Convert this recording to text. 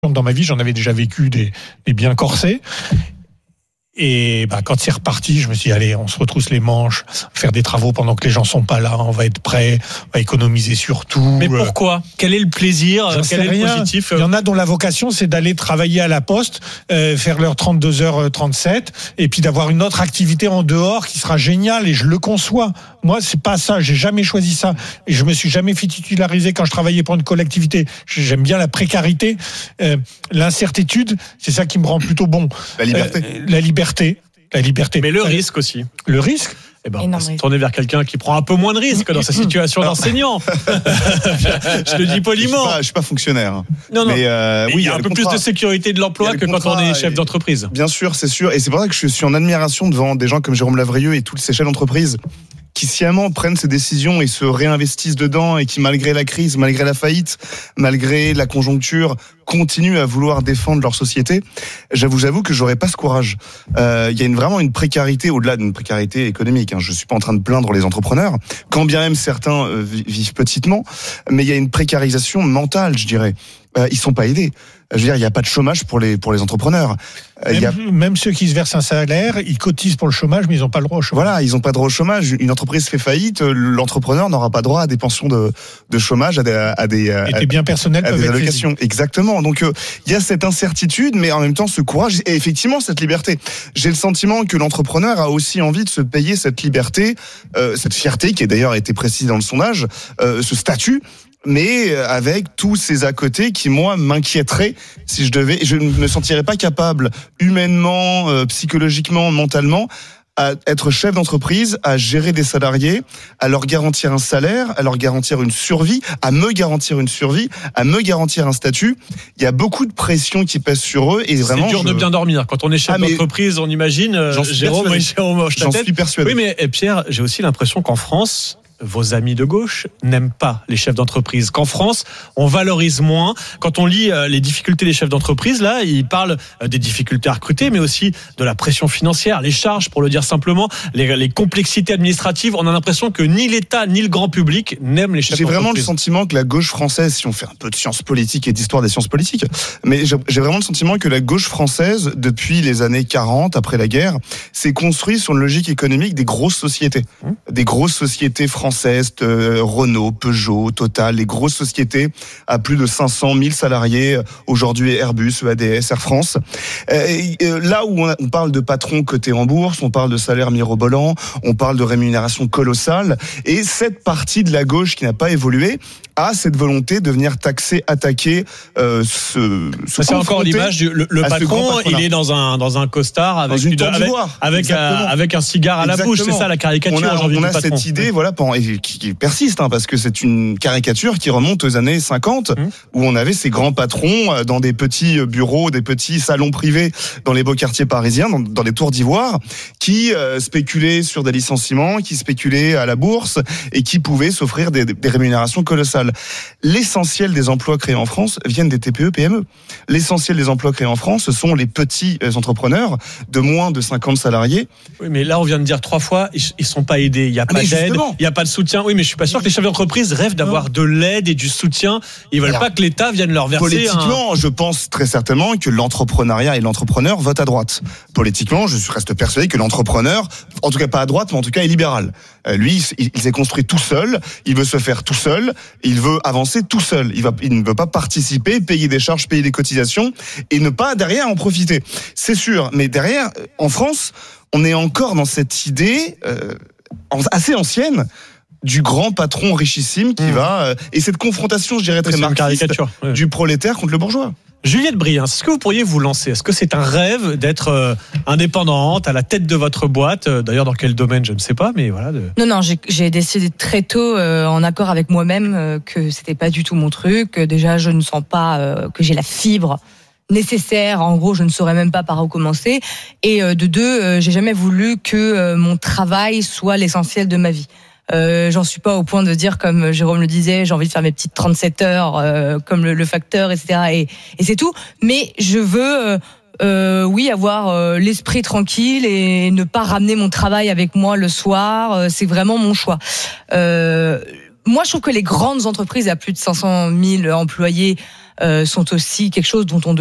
dans ma vie, j'en avais déjà vécu des bien corsés. Et quand c'est reparti, je me suis dit, allez, on se retrousse les manches, faire des travaux pendant que les gens sont pas là, on va être prêts, on va économiser sur tout. Mais pourquoi ? Quel est le plaisir ? Quel est le positif ? Il y en a dont la vocation, c'est d'aller travailler à la poste, faire leurs 32h37, et puis d'avoir une autre activité en dehors qui sera géniale, et je le conçois. Moi, c'est pas ça, j'ai jamais choisi ça. Et je me suis jamais fait titulariser quand je travaillais pour une collectivité. J'aime bien la précarité, l'incertitude, c'est ça qui me rend plutôt bon. La liberté. La liberté. Mais le risque aussi. Le risque ? On va se tourner vers quelqu'un qui prend un peu moins de risques dans sa situation d'enseignant. Je le dis poliment. Je suis pas fonctionnaire. Non. Mais il y a un peu plus de sécurité de l'emploi que quand on est chef d'entreprise. Bien sûr, c'est sûr. Et c'est pour ça que je suis en admiration devant des gens comme Jérôme Lavrieux et tous ces chefs d'entreprise qui sciemment prennent ces décisions et se réinvestissent dedans et qui, malgré la crise, malgré la faillite, malgré la conjoncture, continuent à vouloir défendre leur société. J'avoue que j'aurais pas ce courage. Il y a vraiment une précarité, au-delà d'une précarité économique. Je suis pas en train de plaindre les entrepreneurs, quand bien même certains vivent petitement, mais il y a une précarisation mentale, je dirais. Ils sont pas aidés. Je veux dire, il n'y a pas de chômage pour les entrepreneurs. Même ceux qui se versent un salaire, ils cotisent pour le chômage, mais ils n'ont pas le droit au chômage. Voilà, ils n'ont pas le droit au chômage. Une entreprise fait faillite, l'entrepreneur n'aura pas droit à des pensions de chômage, à des biens personnels, à des allocations. Exactement. Donc il y a cette incertitude, mais en même temps ce courage et effectivement cette liberté. J'ai le sentiment que l'entrepreneur a aussi envie de se payer cette liberté, cette fierté qui a d'ailleurs été précisée dans le sondage, ce statut. Mais avec tous ces à côté qui, moi, m'inquiéteraient si je ne me sentirais pas capable, humainement, psychologiquement, mentalement, à être chef d'entreprise, à gérer des salariés, à leur garantir un salaire, à leur garantir une survie, à me garantir une survie, à me garantir un statut. Il y a beaucoup de pression qui pèse sur eux et vraiment. C'est dur de bien dormir. Quand on est chef d'entreprise, on imagine. J'en suis persuadé. Oui, mais Pierre, j'ai aussi l'impression qu'en France, vos amis de gauche n'aiment pas les chefs d'entreprise. Qu'en France, on valorise moins. Quand on lit les difficultés des chefs d'entreprise, là, ils parlent des difficultés à recruter, mais aussi de la pression financière, les charges, pour le dire simplement, les complexités administratives. On a l'impression que ni l'État, ni le grand public n'aiment les chefs d'entreprise. J'ai vraiment le sentiment que la gauche française, si on fait un peu de sciences politiques et d'histoire des sciences politiques, mais j'ai vraiment le sentiment que la gauche française, depuis les années 40, après la guerre, s'est construite sur une logique économique des grosses sociétés. Des grosses sociétés françaises, Renault, Peugeot, Total, les grosses sociétés à plus de 500 000 salariés, aujourd'hui Airbus, EADS, Air France. Là où on parle de patrons cotés en bourse, on parle de salaires mirobolants, on parle de rémunération colossale, et cette partie de la gauche qui n'a pas évolué a cette volonté de venir taxer, attaquer, c'est encore l'image le patron, il est dans un costard avec un cigare à la bouche, c'est ça la caricature aujourd'hui du patron. On a cette idée, voilà, qui persiste, parce que c'est une caricature qui remonte aux années 50, où on avait ces grands patrons dans des petits bureaux, des petits salons privés dans les beaux quartiers parisiens, dans les tours d'ivoire, qui spéculaient sur des licenciements, qui spéculaient à la bourse et qui pouvaient s'offrir des rémunérations colossales. L'essentiel des emplois créés en France viennent des TPE-PME. L'essentiel des emplois créés en France, ce sont les petits entrepreneurs de moins de 50 salariés. Oui, mais là, on vient de dire 3 fois, ils sont pas aidés. Il n'y a pas d'aide, il n'y a pas de soutien. Oui, mais je suis pas sûr que les chefs d'entreprise rêvent d'avoir de l'aide et du soutien. Ils veulent pas que l'État vienne leur verser. Politiquement, je pense très certainement que l'entrepreneuriat et l'entrepreneur votent à droite. Politiquement, je reste persuadé que l'entrepreneur, en tout cas pas à droite, mais en tout cas est libéral. Lui, il s'est construit tout seul, il veut se faire tout seul, il veut avancer tout seul. Il ne veut pas participer, payer des charges, payer des cotisations et ne pas derrière en profiter. C'est sûr, mais derrière, en France, on est encore dans cette idée assez ancienne du grand patron richissime qui va... et cette confrontation, je dirais, très marxiste du prolétaire contre le bourgeois. Juliette Briens, est-ce que vous pourriez vous lancer ? Est-ce que c'est un rêve d'être indépendante, à la tête de votre boîte ? D'ailleurs, dans quel domaine, je ne sais pas, mais voilà. Non, j'ai décidé très tôt, en accord avec moi-même, que c'était pas du tout mon truc. Déjà, je ne sens pas que j'ai la fibre nécessaire. En gros, je ne saurais même pas par où commencer. Et de deux, j'ai jamais voulu que mon travail soit l'essentiel de ma vie. J'en suis pas au point de dire, comme Jérôme le disait, j'ai envie de faire mes petites 37 heures comme le facteur, etc. Et c'est tout. Mais je veux avoir l'esprit tranquille et ne pas ramener mon travail avec moi le soir. C'est vraiment mon choix. Moi, je trouve que les grandes entreprises à plus de 500 000 employés sont aussi quelque chose dont on